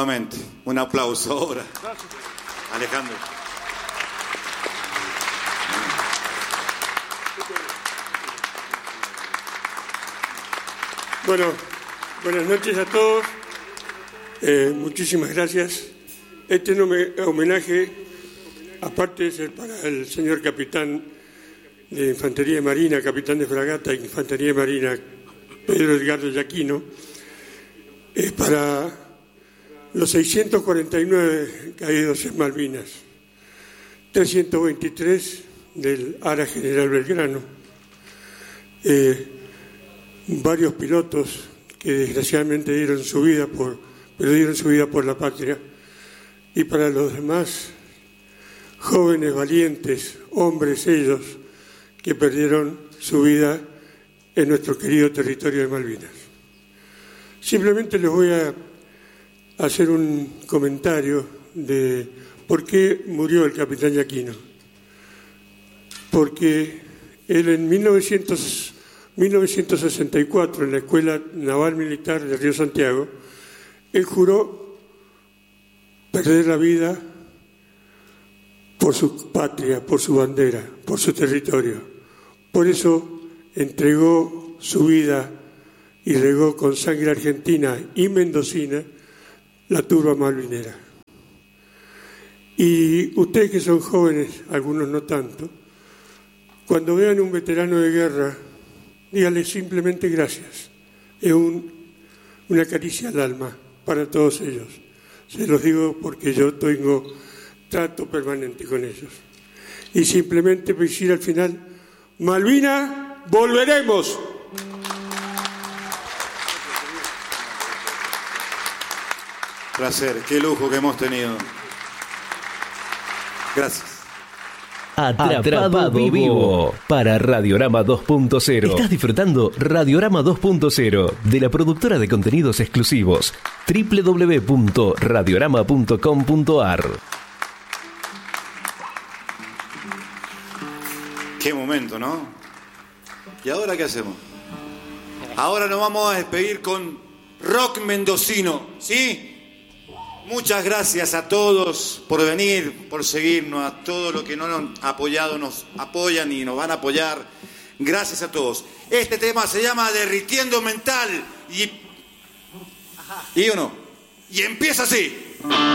nuevamente. Un aplauso ahora. Alejandro. Bueno, buenas noches a todos. Muchísimas gracias. Este homenaje, aparte de ser para el señor capitán de Infantería de Marina, capitán de fragata de Infantería de Marina, Pedro Edgardo Yaquino, es para los 649 caídos en Malvinas, 323 del ARA General Belgrano, varios pilotos que desgraciadamente dieron su vida por la patria, y para los demás jóvenes valientes, hombres ellos, que perdieron su vida en nuestro querido territorio de Malvinas. Simplemente les voy a hacer un comentario de por qué murió el capitán Yaquino. Porque él en 1964, en la Escuela Naval Militar de Río Santiago, él juró perder la vida por su patria, por su bandera, por su territorio. Por eso entregó su vida y regó con sangre argentina y mendocina la turba malvinera. Y ustedes que son jóvenes, algunos no tanto, cuando vean un veterano de guerra, díganle simplemente gracias. Es una caricia al alma para todos ellos. Se los digo porque yo tengo trato permanente con ellos. Y simplemente decir al final, Malvinas, volveremos. Placer, qué lujo que hemos tenido. Gracias. Atrapado vivo para Radiorama 2.0. Estás disfrutando Radiorama 2.0 de la productora de contenidos exclusivos www.radiorama.com.ar. Qué momento, ¿no? ¿Y ahora qué hacemos? Ahora nos vamos a despedir con rock mendocino, ¿sí? Muchas gracias a todos por venir, por seguirnos, a todos los que no nos han apoyado, nos apoyan y nos van a apoyar. Gracias a todos. Este tema se llama Derritiendo Mental y empieza así.